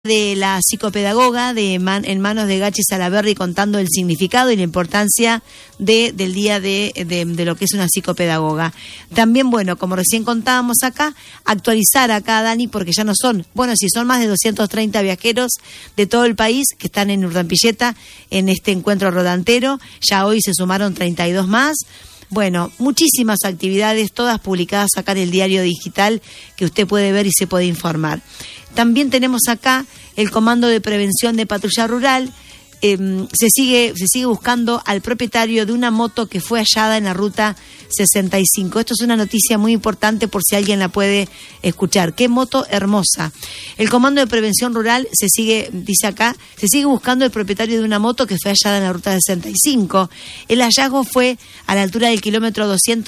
de la psicopedagoga en manos de Gachi Salaberry, contando el significado y la importancia del día de lo que es una psicopedagoga. También, bueno, como recién contábamos acá, actualizar acá, Dani, porque ya no son, bueno, si son más de 230 viajeros de todo el país que están en Urdampilleta en este encuentro rodantero, ya hoy se sumaron 32 más. Bueno, muchísimas actividades, todas publicadas acá en el diario digital que usted puede ver y se puede informar. También tenemos acá el Comando de Prevención de Patrulla Rural. Se sigue buscando al propietario de una moto que fue hallada en la ruta 65. Esto es una noticia muy importante por si alguien la puede escuchar. ¡Qué moto hermosa! El Comando de Prevención Rural dice acá, se sigue buscando el propietario de una moto que fue hallada en la ruta 65. El hallazgo fue a la altura del kilómetro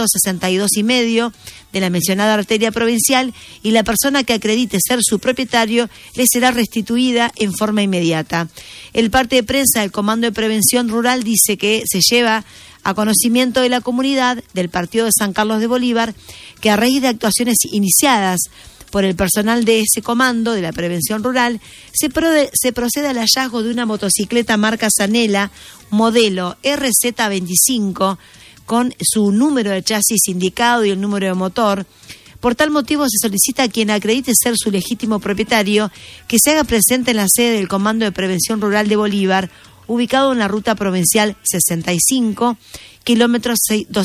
262,5 de la mencionada arteria provincial, y la persona que acredite ser su propietario le será restituida en forma inmediata. El parte de prensa del Comando de Prevención Rural dice que se lleva a conocimiento de la comunidad del partido de San Carlos de Bolívar que, a raíz de actuaciones iniciadas por el personal de ese comando de la prevención rural, se procede al hallazgo de una motocicleta marca Zanela, modelo RZ25, con su número de chasis indicado y el número de motor. Por tal motivo se solicita a quien acredite ser su legítimo propietario que se haga presente en la sede del Comando de Prevención Rural de Bolívar, ubicado en la ruta provincial 65, kilómetros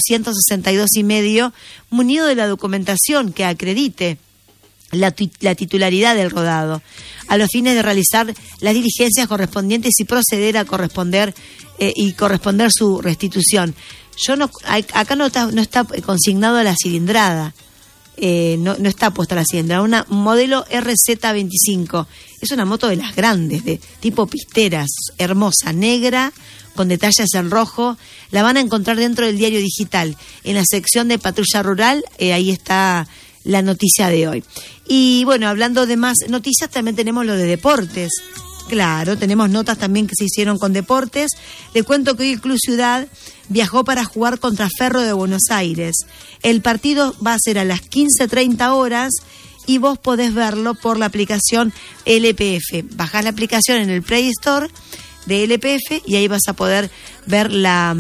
262,5, munido de la documentación que acredite la titularidad del rodado, a los fines de realizar las diligencias correspondientes y proceder a corresponder su restitución. Acá no está consignado la cilindrada. No está puesta la cilindrada. Una modelo RZ25. Es una moto de las grandes, de tipo pisteras, hermosa, negra, con detalles en rojo. La van a encontrar dentro del diario digital, en la sección de Patrulla Rural. Ahí está la noticia de hoy. Y bueno, hablando de más noticias, también tenemos lo de deportes. Claro, tenemos notas también que se hicieron con deportes. Le cuento que hoy el Club Ciudad viajó para jugar contra Ferro de Buenos Aires. El partido va a ser a las 15:30 horas y vos podés verlo por la aplicación LPF. Bajás la aplicación en el Play Store de LPF y ahí vas a poder ver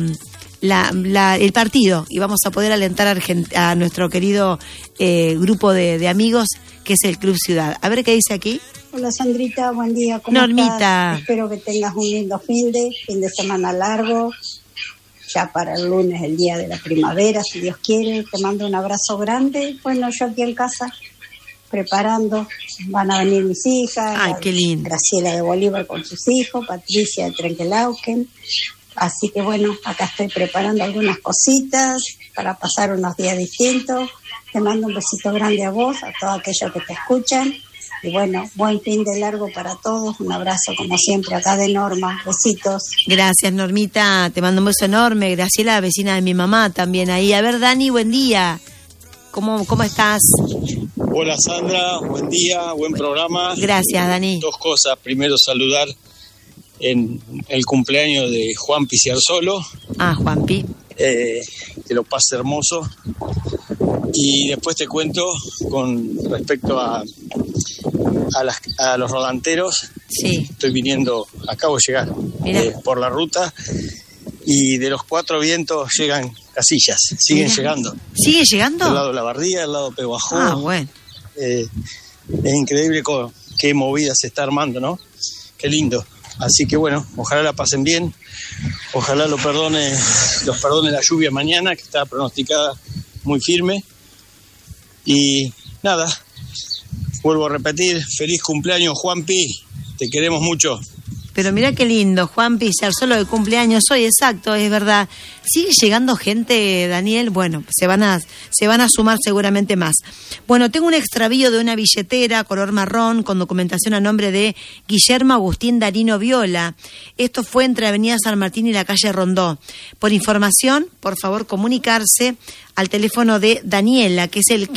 el partido, y vamos a poder alentar a nuestro querido grupo de amigos que es el Club Ciudad. A ver qué dice aquí. Hola Sandrita, buen día. ¿Cómo Normita. estás? Espero que tengas un lindo fin de semana largo. Ya para el lunes, el día de la primavera, si Dios quiere. Te mando un abrazo grande. Bueno, yo aquí en casa preparando. Van a venir mis hijas. Ay, qué lindo. Graciela de Bolívar con sus hijos, Patricia de Trenquelauquen. Así que bueno, acá estoy preparando algunas cositas para pasar unos días distintos. Te mando un besito grande a vos, a todos aquellos que te escuchan. Y bueno, buen fin de largo para todos. Un abrazo como siempre acá de Norma. Besitos. Gracias, Normita. Te mando un beso enorme. Graciela, vecina de mi mamá, también ahí. A ver, Dani, buen día. ¿Cómo estás? Hola, Sandra. Buen día, buen programa. Gracias, Dani. Dos cosas. Primero, saludar en el cumpleaños de Juanpi Ciarzolo. Juanpi. Que lo pase hermoso. Y después te cuento con respecto a los rodanteros. Sí. Estoy viniendo, acabo de llegar por la ruta, y de los Cuatro Vientos llegan casillas, siguen llegando. ¿Sigue llegando? Del lado de la Bardía, del lado de Peguajó. Bueno. Es increíble qué movida se está armando, ¿no? Qué lindo. Así que bueno, ojalá la pasen bien, ojalá los perdone la lluvia mañana, que está pronosticada muy firme. Y nada, vuelvo a repetir, feliz cumpleaños, Juanpi, te queremos mucho. Pero mira qué lindo, Juanpi Ciarzolo de cumpleaños hoy, exacto, es verdad. Sigue llegando gente, Daniel, bueno, se van a sumar seguramente más. Bueno, tengo un extravío de una billetera color marrón con documentación a nombre de Guillermo Agustín Darino Viola. Esto fue entre Avenida San Martín y la calle Rondó. Por información, por favor, comunicarse al teléfono de Daniela, que es el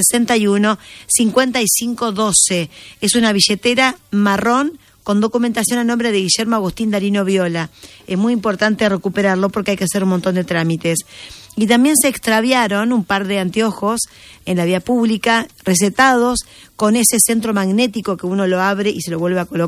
1561-5512. Es una billetera marrón con documentación a nombre de Guillermo Agustín Darino Viola. Es muy importante recuperarlo porque hay que hacer un montón de trámites. Y también se extraviaron un par de anteojos en la vía pública, recetados con ese centro magnético que uno lo abre y se lo vuelve a colocar.